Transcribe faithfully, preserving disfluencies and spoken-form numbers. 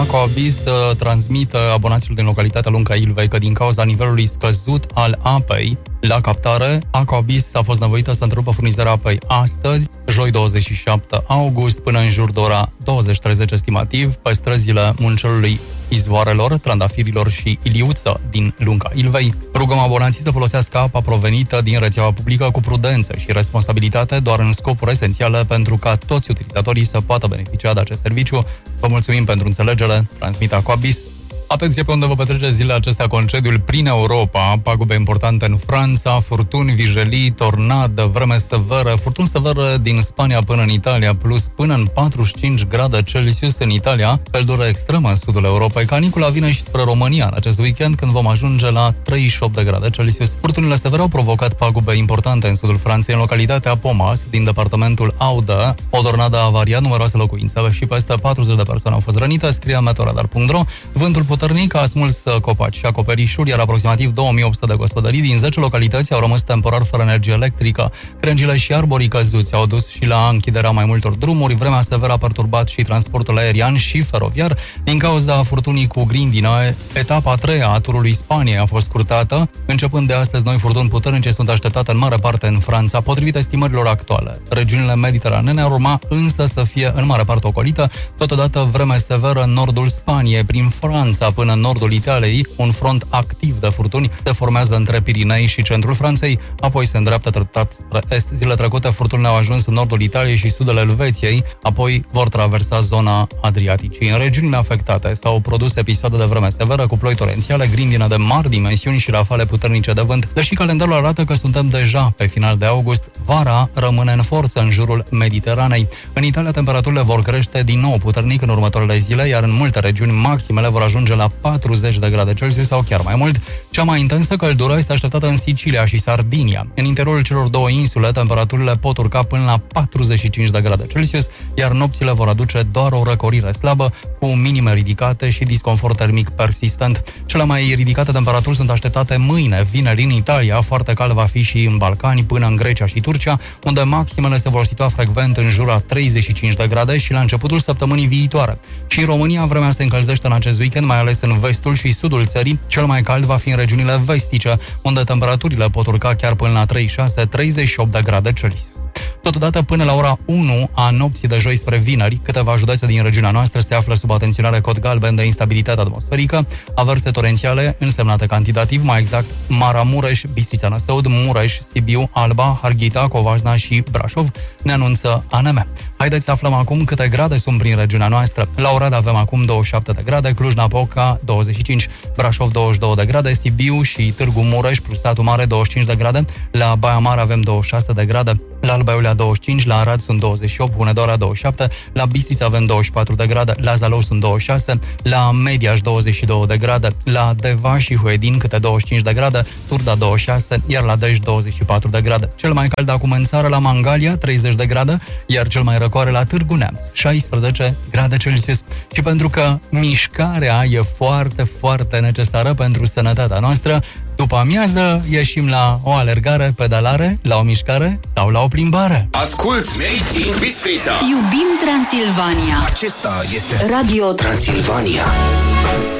Aquabis uh, transmită abonaților din localitatea Lunca Ilvei că din cauza nivelului scăzut al apei la captare, Aquabis a fost nevoită să întrerupă furnizarea apei astăzi, joi douăzeci și șapte august, până în jur de ora douăzeci treizeci estimativ, pe străzile Muncelului, Izvoarelor, Trandafirilor și Iliuță din Lunca Ilvei. Rugăm abonații să folosească apa provenită din rețeaua publică cu prudență și responsabilitate, doar în scopuri esențiale pentru ca toți utilizatorii să poată beneficia de acest serviciu. Vă mulțumim pentru înțelegere, transmite Aquabis. Atenție pe unde vă petreceți zilele acestea concediul prin Europa, pagube importante în Franța, furtuni, vijelii, tornadă, vreme severă, furtuni severe din Spania până în Italia, plus până în patruzeci și cinci grade Celsius în Italia, căldură extremă în sudul Europei. Canicula vine și spre România în acest weekend, când vom ajunge la treizeci și opt de grade Celsius. Furtunile severe au provocat pagube importante în sudul Franței, în localitatea Pomas, din departamentul Audă. O tornadă a avariat numeroase locuințe și peste patruzeci de persoane au fost rănite, scrie meteoradar punct ro. Vântul puternic a smuls copaci și acoperișuri, iar aproximativ două mii opt sute de gospodării din zece localități au rămas temporar fără energie electrică. Crengile și arborii căzuți au dus și la închiderea mai multor drumuri. Vremea severă a perturbat și transportul aerian și feroviar. Din cauza furtunii cu grindină, etapa a treia a turului Spaniei a fost scurtată. Începând de astăzi, noi furtuni puternice sunt așteptate în mare parte în Franța, potrivit estimărilor actuale. Regiunile mediteranene ar urma însă să fie în mare parte ocolite. Totodată, vreme severă în nordul Spaniei, prin Franța până în nordul Italiei, un front activ de furtuni se formează între Pirinei și centrul Franței, apoi se îndreaptă treptat spre est. Zilele trecute, furtunile au ajuns în nordul Italiei și sudul Elveției, apoi vor traversa zona Adriaticii. În regiunile afectate s-au produs episoade de vreme severă cu ploi torențiale, grindină de mari dimensiuni și rafale puternice de vânt. Deși calendarul arată că suntem deja pe final de august, vara rămâne în forță în jurul Mediteranei. În Italia, temperaturile vor crește din nou puternic în următoarele zile, iar în multe regiuni maximele vor ajunge la patruzeci de grade Celsius sau chiar mai mult. Cea mai intensă căldură este așteptată în Sicilia și Sardinia. În interiorul celor două insule, temperaturile pot urca până la patruzeci și cinci de grade Celsius, iar nopțile vor aduce doar o răcorire slabă, cu minime ridicate și disconfort termic persistent. Cele mai ridicate temperaturi sunt așteptate mâine, vineri, în Italia. Foarte cald va fi și în Balcani, până în Grecia și Turcia, unde maximele se vor situa frecvent în jur a treizeci și cinci de grade și la începutul săptămânii viitoare. Și în România, vremea se încălzește în acest weekend, mai ales în vestul și sudul țării. Cel mai cald va fi în regiunile vestice, unde temperaturile pot urca chiar până la treizeci și șase treizeci și opt de grade Celsius. Totodată, până la ora unu a nopții de joi spre vineri, câteva județe din regiunea noastră se află sub atenționare cod galben de instabilitate atmosferică, averse torențiale însemnate cantitativ, mai exact Maramureș, Bistrița Năsăud, Mureș, Sibiu, Alba, Harghita, Covasna și Brașov, ne anunță A N M. Haideți să aflăm acum câte grade sunt prin regiunea noastră. La Oradea avem acum douăzeci și șapte de grade, Cluj-Napoca douăzeci și cinci, Brașov douăzeci și două de grade, Sibiu și Târgu Mureș plus Satu Mare douăzeci și cinci de grade, la Baia Mare avem douăzeci și șase de grade, la Alba Iulia douăzeci și cinci, la Arad sunt douăzeci și opt, Hunedoara douăzeci și șapte, la Bistrița avem douăzeci și patru de grade, la Zalău sunt douăzeci și șase, la Mediaș douăzeci și două de grade, la Deva și Huedin câte douăzeci și cinci de grade, Turda douăzeci și șase, iar la Dej douăzeci și patru de grade. Cel mai cald acum în țară la Mangalia treizeci de grade, iar cel mai răcoare la Târgu Neamț șaisprezece grade Celsius. Și pentru că mișcarea e foarte, foarte necesară pentru sănătatea noastră, după amiază ieșim la o alergare, pedalare, la o mișcare sau la o plimbare. Asculți Made in Bistrița. Iubim Transilvania. Acesta este Radio Transilvania.